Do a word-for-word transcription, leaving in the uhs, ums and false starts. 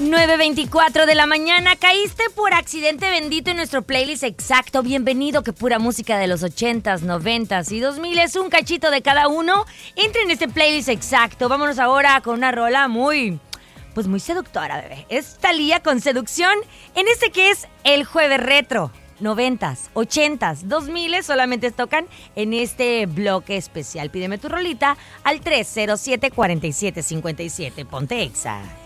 nueve veinticuatro de la mañana. Caíste por accidente bendito en nuestro playlist exacto. Bienvenido, que pura música de los ochentas, noventas y dos mil es un cachito de cada uno. Entra en este playlist exacto. Vámonos ahora con una rola muy, pues muy seductora, bebé. Es Thalía con Seducción en este que es el Jueves Retro. Noventas, ochentas, dos miles solamente tocan en este bloque especial. Pídeme tu rolita al tres cero siete, cuatro siete cinco siete. Ponte Exa.